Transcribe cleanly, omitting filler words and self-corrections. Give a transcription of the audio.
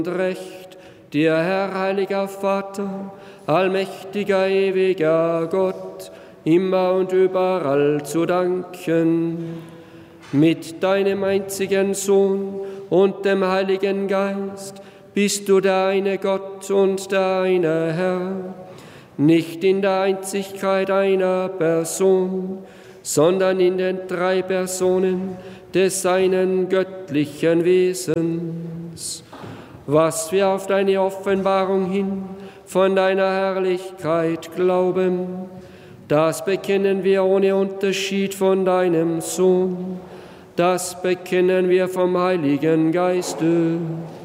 Recht, dir, Herr, heiliger Vater, allmächtiger, ewiger Gott, immer und überall zu danken. Mit deinem einzigen Sohn und dem Heiligen Geist bist du der eine Gott und der eine Herr, nicht in der Einzigkeit einer Person, sondern in den drei Personen des einen göttlichen Wesens. Was wir auf deine Offenbarung hin von deiner Herrlichkeit glauben, das bekennen wir ohne Unterschied von deinem Sohn, das bekennen wir vom Heiligen Geiste.